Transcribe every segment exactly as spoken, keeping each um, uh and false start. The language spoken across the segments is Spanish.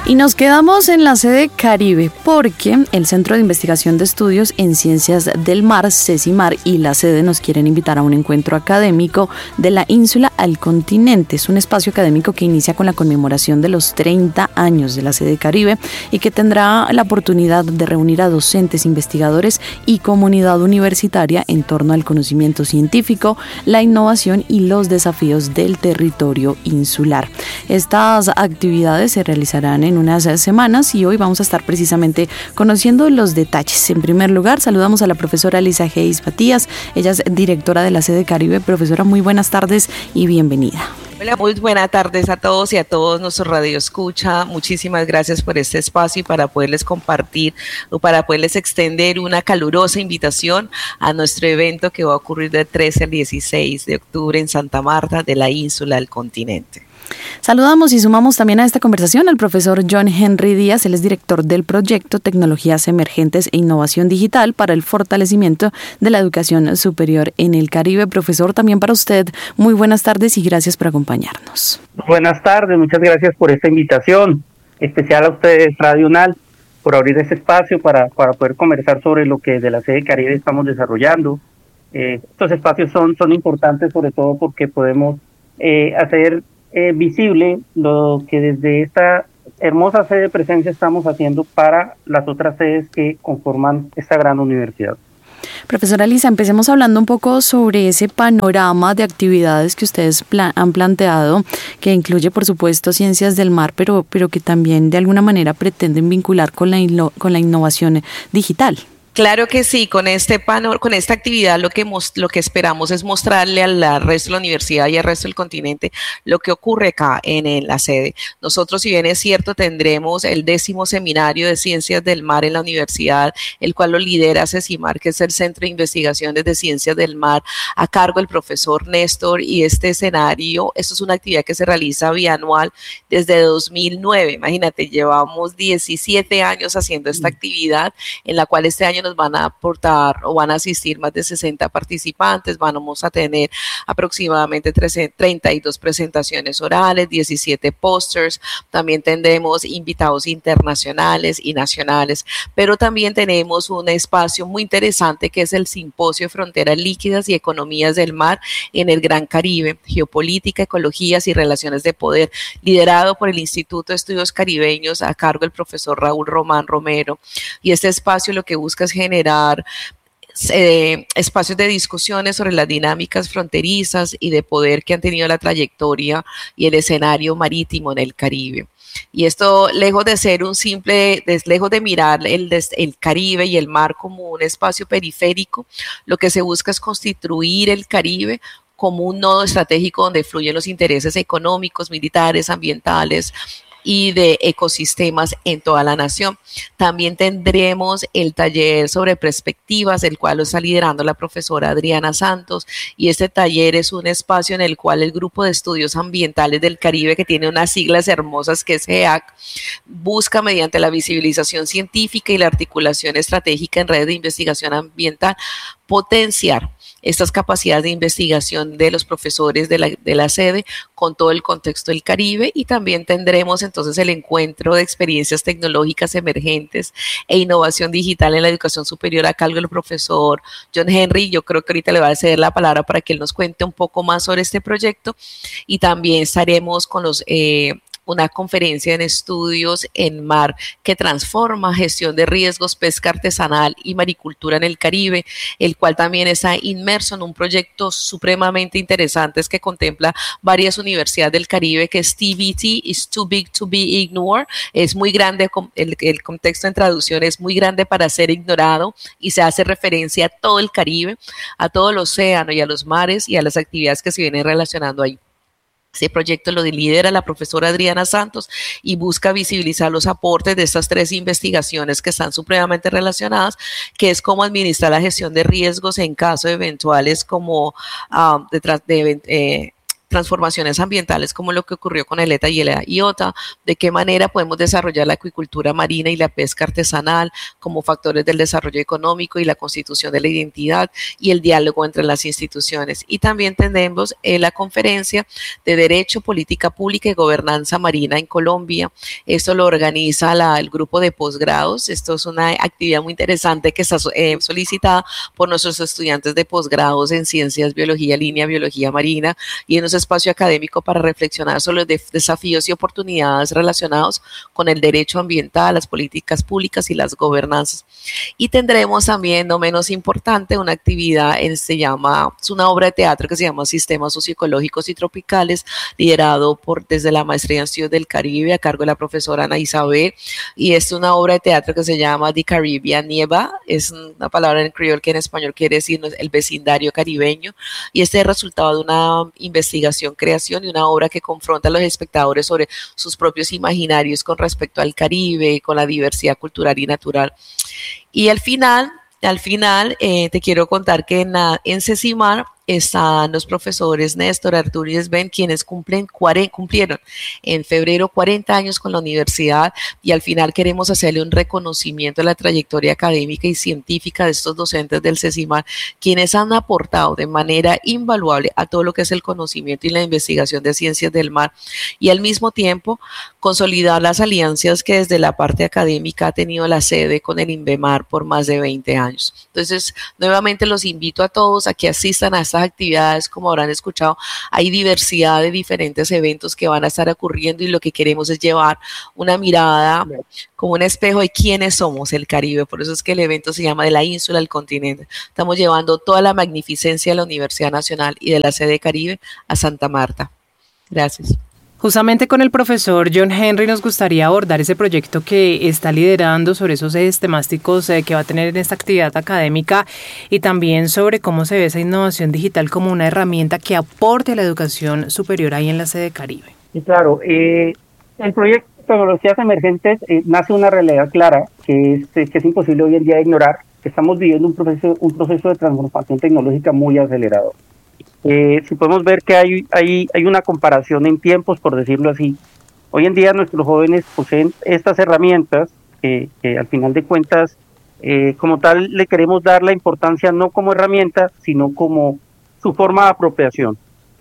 Y nos quedamos en la sede Caribe porque el Centro de Investigación de Estudios en Ciencias del Mar, CECIMAR, y la sede nos quieren invitar a un encuentro académico de la ínsula al continente. Es un espacio académico que inicia con la conmemoración de los treinta años de la sede Caribe y que tendrá la oportunidad de reunir a docentes, investigadores y comunidad universitaria en torno al conocimiento científico, la innovación y los desafíos del territorio insular. Estas actividades se realizarán en en unas semanas y hoy vamos a estar precisamente conociendo los detalles. En primer lugar, saludamos a la profesora Lisa Geis Matías. Ella es directora de la sede Caribe. Profesora, muy buenas tardes y bienvenida. Hola, muy buenas tardes a todos y a todos nuestros radioescucha. Muchísimas gracias por este espacio y para poderles compartir o para poderles extender una calurosa invitación a nuestro evento que va a ocurrir del trece al dieciséis de octubre en Santa Marta, de la ínsula al continente. Saludamos y sumamos también a esta conversación al profesor John Henry Díaz. Él es director del proyecto Tecnologías Emergentes e Innovación Digital para el fortalecimiento de la educación superior en el Caribe. Profesor, también para usted, muy buenas tardes y gracias por acompañarnos. Buenas tardes, muchas gracias por esta invitación. Especial a ustedes, Radio UNAL, por abrir este espacio para, para poder conversar sobre lo que desde la sede Caribe estamos desarrollando. Eh, estos espacios son, son importantes sobre todo porque podemos eh, hacer Eh, visible lo que desde esta hermosa sede de presencia estamos haciendo para las otras sedes que conforman esta gran universidad. Profesora Lisa, empecemos hablando un poco sobre ese panorama de actividades que ustedes plan- han planteado, que incluye, por supuesto, ciencias del mar, pero, pero que también de alguna manera pretenden vincular con la, inno- con la innovación digital. Claro que sí, con este panor, con esta actividad lo que mos, lo que esperamos es mostrarle al, al resto de la universidad y al resto del continente lo que ocurre acá en, en la sede. Nosotros, si bien es cierto, tendremos el décimo seminario de Ciencias del Mar en la universidad, el cual lo lidera CECIMAR, que es el Centro de Investigaciones de Ciencias del Mar, a cargo del profesor Néstor, y este escenario, esto es una actividad que se realiza bianual desde dos mil nueve. Imagínate, llevamos diecisiete años haciendo esta actividad, en la cual este año nos van a aportar o van a asistir más de sesenta participantes. Vamos a tener aproximadamente treinta y dos presentaciones orales, diecisiete pósters, también tendremos invitados internacionales y nacionales, pero también tenemos un espacio muy interesante que es el Simposio Fronteras Líquidas y Economías del Mar en el Gran Caribe, Geopolítica, Ecologías y Relaciones de Poder, liderado por el Instituto de Estudios Caribeños a cargo del profesor Raúl Román Romero. Y este espacio lo que busca es generar eh, espacios de discusiones sobre las dinámicas fronterizas y de poder que han tenido la trayectoria y el escenario marítimo en el Caribe. Y esto, lejos de ser un simple, lejos de mirar el, el Caribe y el mar como un espacio periférico, lo que se busca es constituir el Caribe como un nodo estratégico donde fluyen los intereses económicos, militares, ambientales y de ecosistemas en toda la nación. También tendremos el taller sobre perspectivas, el cual lo está liderando la profesora Adriana Santos, y este taller es un espacio en el cual el Grupo de Estudios Ambientales del Caribe, que tiene unas siglas hermosas que es G E A C, busca mediante la visibilización científica y la articulación estratégica en redes de investigación ambiental potenciar estas capacidades de investigación de los profesores de la, de la sede con todo el contexto del Caribe. Y también tendremos entonces el encuentro de experiencias tecnológicas emergentes e innovación digital en la educación superior a cargo del profesor John Henry. Yo creo que ahorita le voy a ceder la palabra para que él nos cuente un poco más sobre este proyecto, y también estaremos con los eh, una conferencia en estudios en mar que transforma gestión de riesgos, pesca artesanal y maricultura en el Caribe, el cual también está inmerso en un proyecto supremamente interesante que contempla varias universidades del Caribe, que es T B T, is too big to be ignored. Es muy grande, el, el contexto en traducción es muy grande para ser ignorado, y se hace referencia a todo el Caribe, a todo el océano y a los mares y a las actividades que se vienen relacionando ahí. Este proyecto lo lidera la profesora Adriana Santos y busca visibilizar los aportes de estas tres investigaciones que están supremamente relacionadas, que es cómo administrar la gestión de riesgos en caso de eventuales como uh, de, de, eh, transformaciones ambientales como lo que ocurrió con el ETA y el IOTA, de qué manera podemos desarrollar la acuicultura marina y la pesca artesanal como factores del desarrollo económico y la constitución de la identidad y el diálogo entre las instituciones. Y también tenemos eh, la conferencia de Derecho, Política Pública y Gobernanza Marina en Colombia. Esto lo organiza la, el grupo de posgrados. Esto es una actividad muy interesante que está eh, solicitada por nuestros estudiantes de posgrados en Ciencias, Biología, Línea, Biología Marina, y en un espacio académico para reflexionar sobre los de desafíos y oportunidades relacionados con el derecho ambiental, las políticas públicas y las gobernanzas. Y tendremos también, no menos importante, una actividad, en, se llama, es una obra de teatro que se llama Sistemas Socioecológicos y Tropicales, liderado por desde la Maestría en Estudios del Caribe a cargo de la profesora Ana Isabel, y es una obra de teatro que se llama The Caribbean Nieva, es una palabra en criol que en español quiere decir el vecindario caribeño, y este es el resultado de una investigación, creación y una obra que confronta a los espectadores sobre sus propios imaginarios con respecto al Caribe, con la diversidad cultural y natural. Y al final, al final eh, te quiero contar que en, en CECIMAR están los profesores Néstor, Arturo y Sven, quienes cumplen, cumplieron en febrero cuarenta años con la universidad, y al final queremos hacerle un reconocimiento a la trayectoria académica y científica de estos docentes del CECIMAR, quienes han aportado de manera invaluable a todo lo que es el conocimiento y la investigación de ciencias del mar, y al mismo tiempo consolidar las alianzas que desde la parte académica ha tenido la sede con el INVEMAR por más de veinte años. Entonces, nuevamente los invito a todos a que asistan a estas actividades. Como habrán escuchado, hay diversidad de diferentes eventos que van a estar ocurriendo, y lo que queremos es llevar una mirada como un espejo de quiénes somos el Caribe. Por eso es que el evento se llama De la ínsula al continente. Estamos llevando toda la magnificencia de la Universidad Nacional y de la sede Caribe a Santa Marta. Gracias. Justamente con el profesor John Henry nos gustaría abordar ese proyecto que está liderando, sobre esos ejes temáticos eh, que va a tener en esta actividad académica, y también sobre cómo se ve esa innovación digital como una herramienta que aporte a la educación superior ahí en la sede Caribe. Sí, claro. Eh, el proyecto de tecnologías emergentes eh, nace una realidad clara que es, que es imposible hoy en día ignorar, que estamos viviendo un proceso, un proceso de transformación tecnológica muy acelerado. Eh, si podemos ver que hay, hay, hay una comparación en tiempos, por decirlo así. Hoy en día nuestros jóvenes poseen estas herramientas que, que al final de cuentas, eh, como tal, le queremos dar la importancia no como herramienta, sino como su forma de apropiación.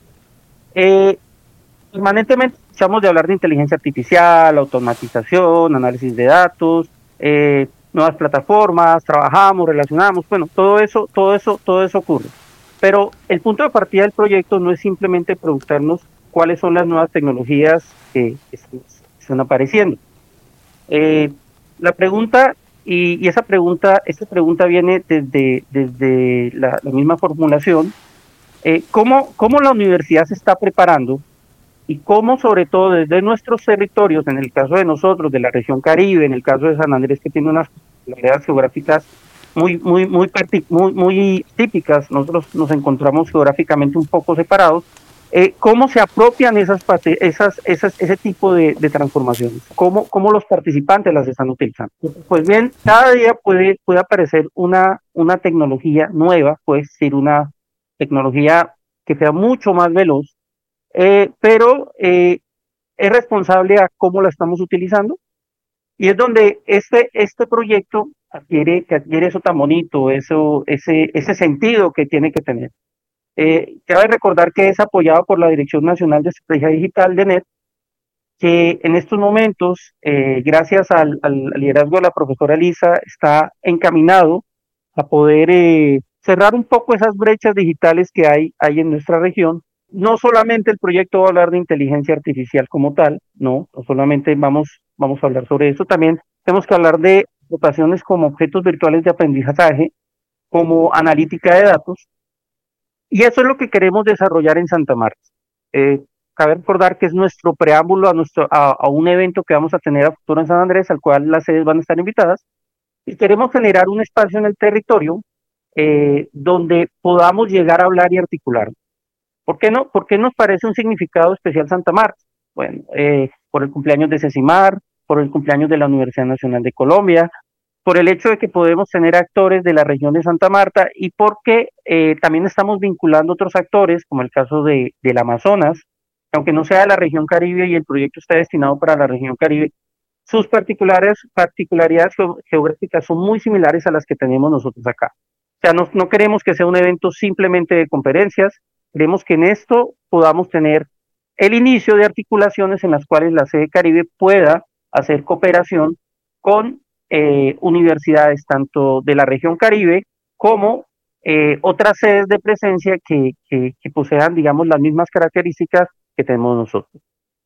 Eh, permanentemente escuchamos de hablar de inteligencia artificial, automatización, análisis de datos, eh, nuevas plataformas, trabajamos, relacionamos, bueno, todo eso, todo eso, todo eso ocurre. Pero el punto de partida del proyecto no es simplemente preguntarnos cuáles son las nuevas tecnologías que, que están apareciendo. Eh, la pregunta, y, y esa pregunta, esta pregunta viene desde, desde la, la misma formulación, eh, ¿cómo, cómo la universidad se está preparando y cómo, sobre todo desde nuestros territorios, en el caso de nosotros, de la región Caribe, en el caso de San Andrés, que tiene unas áreas geográficas muy muy muy muy muy típicas, nosotros nos encontramos geográficamente un poco separados, eh, cómo se apropian esas esas esas ese tipo de, de transformaciones, cómo cómo los participantes las están utilizando. Pues bien, cada día puede puede aparecer una una tecnología nueva, puede ser una tecnología que sea mucho más veloz, eh, pero eh, es responsable a cómo la estamos utilizando, y es donde este este proyecto adquiere, que adquiere eso tan bonito, eso, ese, ese sentido que tiene que tener. Eh, cabe recordar que es apoyado por la Dirección Nacional de Estrategia Digital de N E T, que en estos momentos, eh, gracias al, al liderazgo de la profesora Elisa, está encaminado a poder eh, cerrar un poco esas brechas digitales que hay, hay en nuestra región. No solamente el proyecto va a hablar de inteligencia artificial como tal, no, no solamente vamos, vamos a hablar sobre eso, también tenemos que hablar de aplicaciones como objetos virtuales de aprendizaje, como analítica de datos, y eso es lo que queremos desarrollar en Santa Marta. Eh, cabe recordar que es nuestro preámbulo a, nuestro, a, a un evento que vamos a tener a futuro en San Andrés, al cual las sedes van a estar invitadas, y queremos generar un espacio en el territorio eh, donde podamos llegar a hablar y articular. ¿Por qué no? ¿Por qué nos parece un significado especial Santa Marta? Bueno, eh, por el cumpleaños de CECIMAR, por el cumpleaños de la Universidad Nacional de Colombia, por el hecho de que podemos tener actores de la región de Santa Marta y porque eh, también estamos vinculando otros actores, como el caso de, del Amazonas, aunque no sea de la región Caribe y el proyecto está destinado para la región Caribe, sus particulares, particularidades geográficas son muy similares a las que tenemos nosotros acá. O sea, no, no queremos que sea un evento simplemente de conferencias, queremos que en esto podamos tener el inicio de articulaciones en las cuales la sede Caribe pueda hacer cooperación con Eh, universidades tanto de la región Caribe como eh, otras sedes de presencia que, que, que posean, digamos, las mismas características que tenemos nosotros.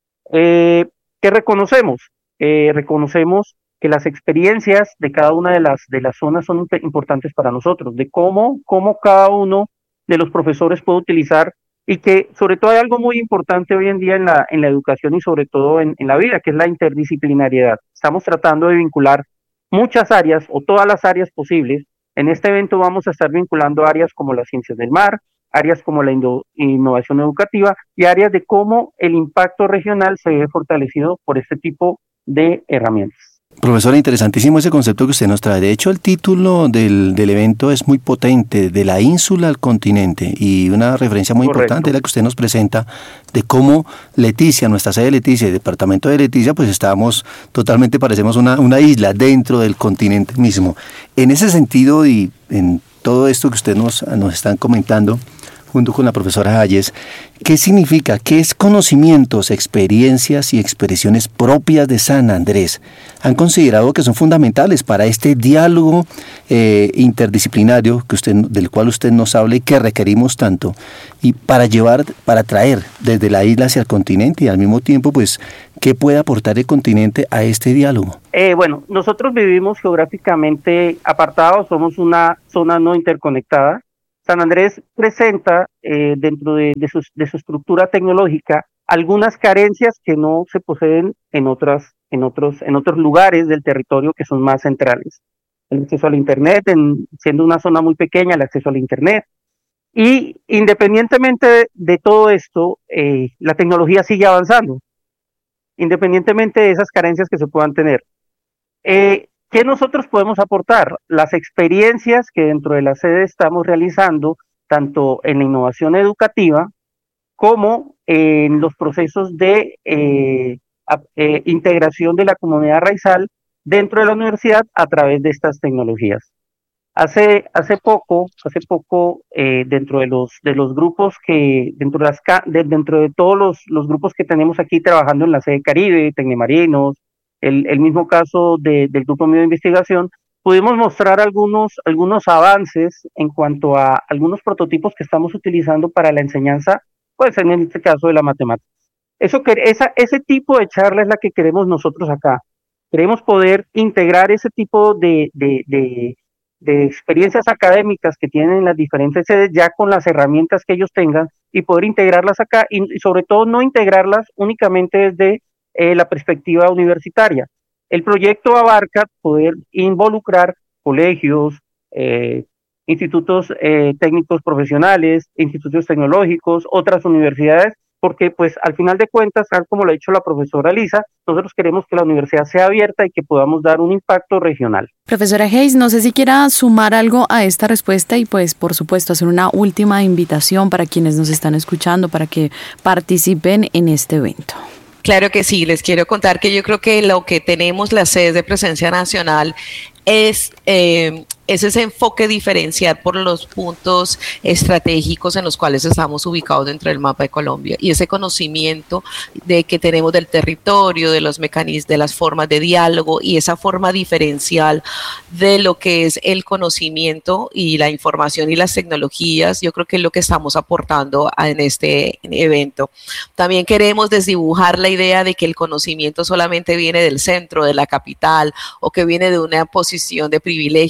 Eh, ¿Qué reconocemos? Eh, reconocemos que las experiencias de cada una de las, de las zonas son importantes para nosotros, de cómo, cómo cada uno de los profesores puede utilizar y que sobre todo hay algo muy importante hoy en día en la, en la educación y sobre todo en, en la vida, que es la interdisciplinariedad. Estamos tratando de vincular muchas áreas o todas las áreas posibles. En este evento vamos a estar vinculando áreas como las ciencias del mar, áreas como la innovación educativa y áreas de cómo el impacto regional se ve fortalecido por este tipo de herramientas. Profesora, interesantísimo ese concepto que usted nos trae. De hecho, el título del, del evento es muy potente, de la ínsula al continente, y una referencia muy Correcto. Importante es la que usted nos presenta de cómo Leticia, nuestra sede de Leticia, el departamento de Leticia, pues estamos totalmente, parecemos una, una isla dentro del continente mismo. En ese sentido y en todo esto que usted nos, nos están comentando, junto con la profesora Hayes, ¿qué significa? ¿Qué es conocimientos, experiencias y expresiones propias de San Andrés? ¿Han considerado que son fundamentales para este diálogo eh, interdisciplinario que usted, del cual usted nos habla y que requerimos tanto? Y para llevar, para traer desde la isla hacia el continente y al mismo tiempo, pues, ¿qué puede aportar el continente a este diálogo? Eh, bueno, nosotros vivimos geográficamente apartados, somos una zona no interconectada. San Andrés presenta eh, dentro de, de, su, de su estructura tecnológica algunas carencias que no se poseen en, otras, en, otros, en otros lugares del territorio que son más centrales. El acceso al Internet, en, siendo una zona muy pequeña, el acceso al Internet. Y independientemente de, de todo esto, eh, la tecnología sigue avanzando, independientemente de esas carencias que se puedan tener. Eh, ¿Qué nosotros podemos aportar? Las experiencias que dentro de la sede estamos realizando, tanto en la innovación educativa como en los procesos de eh, eh, integración de la comunidad raizal dentro de la universidad a través de estas tecnologías. Hace, hace poco, hace poco eh, dentro de los, de los grupos que, dentro de, las, de, dentro de todos los, los grupos que tenemos aquí trabajando en la sede Caribe, Tecnemarinos, El, el mismo caso de, del grupo mío de investigación, pudimos mostrar algunos, algunos avances en cuanto a algunos prototipos que estamos utilizando para la enseñanza, pues en este caso de la matemática. Eso que, esa, ese tipo de charla es la que queremos nosotros acá. Queremos poder integrar ese tipo de, de, de, de experiencias académicas que tienen las diferentes sedes ya con las herramientas que ellos tengan y poder integrarlas acá y, y sobre todo no integrarlas únicamente desde Eh, la perspectiva universitaria. El proyecto abarca poder involucrar colegios, eh, institutos eh, técnicos profesionales, institutos tecnológicos, otras universidades, porque pues al final de cuentas, tal como lo ha dicho la profesora Lisa, nosotros queremos que la universidad sea abierta y que podamos dar un impacto regional. Profesora Hayes, no sé si quiera sumar algo a esta respuesta y pues por supuesto hacer una última invitación para quienes nos están escuchando para que participen en este evento. Claro que sí, les quiero contar que yo creo que lo que tenemos las sedes de presencia nacional es, eh, es ese enfoque diferencial por los puntos estratégicos en los cuales estamos ubicados dentro del mapa de Colombia y ese conocimiento de que tenemos del territorio, de los mecanismos, de las formas de diálogo y esa forma diferencial de lo que es el conocimiento y la información y las tecnologías, yo creo que es lo que estamos aportando en este evento. También queremos desdibujar la idea de que el conocimiento solamente viene del centro, de la capital o que viene de una posición de privilegio, sino que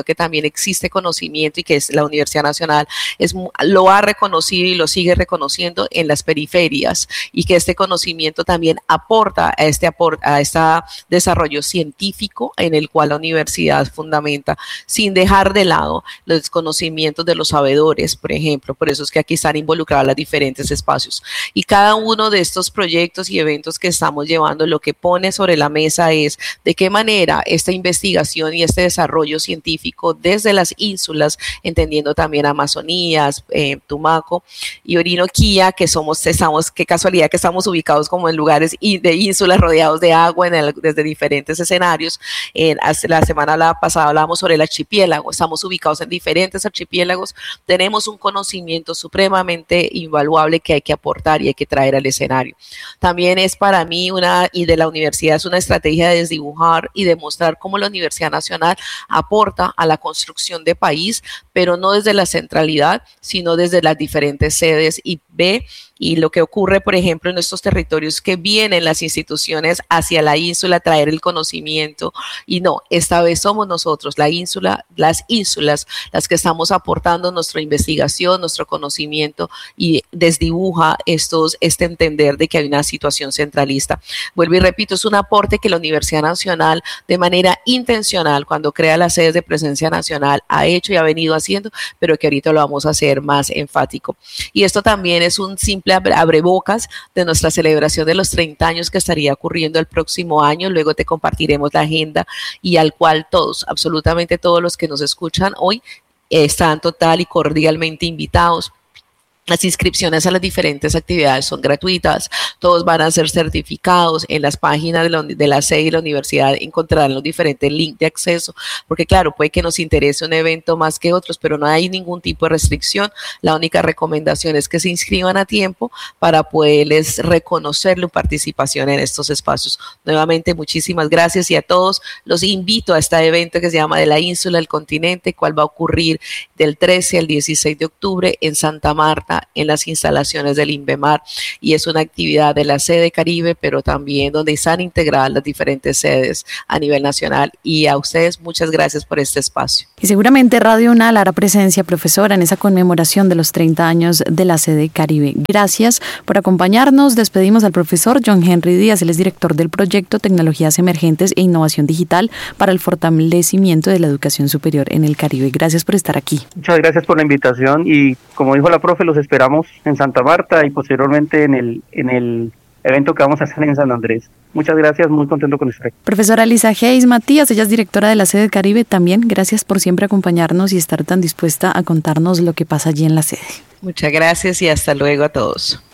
que también existe conocimiento y que es la Universidad Nacional es, lo ha reconocido y lo sigue reconociendo en las periferias, y que este conocimiento también aporta a este, a este desarrollo científico en el cual la universidad fundamenta, sin dejar de lado los conocimientos de los sabedores, por ejemplo. Por eso es que aquí están involucrados los diferentes espacios. Y cada uno de estos proyectos y eventos que estamos llevando, lo que pone sobre la mesa es de qué manera esta investigación y este desarrollo científico desde las ínsulas, entendiendo también Amazonías, eh, Tumaco y Orinoquía, que somos, estamos, qué casualidad que estamos ubicados como en lugares de ínsulas rodeados de agua en el, desde diferentes escenarios. Eh, la semana pasada hablábamos sobre el archipiélago, estamos ubicados en diferentes archipiélagos, tenemos un conocimiento supremamente invaluable que hay que aportar y hay que traer al escenario. También es para mí una, y de la universidad, es una estrategia de desdibujar y demostrar cómo la Universidad Nacional aporta a la construcción de país, pero no desde la centralidad, sino desde las diferentes sedes, y ve y lo que ocurre, por ejemplo, en estos territorios, que vienen las instituciones hacia la ínsula a traer el conocimiento, y no, esta vez somos nosotros, la ínsula, las ínsulas, las que estamos aportando nuestra investigación, nuestro conocimiento, y desdibuja estos, este entender de que hay una situación centralista. Vuelvo y repito, es un aporte que la Universidad Nacional, de manera intencional, cuando crea las sedes de presencia nacional, ha hecho y ha venido haciendo, pero que ahorita lo vamos a hacer más enfático. Y esto también es un simple abrebocas de nuestra celebración de los treinta años que estaría ocurriendo el próximo año. Luego te compartiremos la agenda, y al cual todos, absolutamente todos los que nos escuchan hoy, eh, están total y cordialmente invitados. Las inscripciones a las diferentes actividades son gratuitas, todos van a ser certificados. En las páginas de la, de la sede y la universidad encontrarán los diferentes links de acceso, porque claro, puede que nos interese un evento más que otros, pero no hay ningún tipo de restricción. La única recomendación es que se inscriban a tiempo para poderles reconocer la participación en estos espacios. Nuevamente, muchísimas gracias, y a todos los invito a este evento que se llama De la Ínsula al Continente, cual va a ocurrir del trece al dieciséis de octubre en Santa Marta, en las instalaciones del INVEMAR, y es una actividad de la sede Caribe, pero también donde están integradas las diferentes sedes a nivel nacional. Y a ustedes, muchas gracias por este espacio. Y seguramente Radio UNAL hará presencia, profesora, en esa conmemoración de los treinta años de la sede Caribe. Gracias por acompañarnos. Despedimos al profesor John Henry Díaz, él es director del proyecto Tecnologías Emergentes e Innovación Digital para el fortalecimiento de la educación superior en el Caribe. Gracias por estar aquí. Muchas gracias por la invitación, y como dijo la profe, los esperamos en Santa Marta y posteriormente en el, en el evento que vamos a hacer en San Andrés. Muchas gracias, muy contento con usted. Profesora Lisa Hayes Matías, ella es directora de la sede Caribe, también gracias por siempre acompañarnos y estar tan dispuesta a contarnos lo que pasa allí en la sede. Muchas gracias y hasta luego a todos.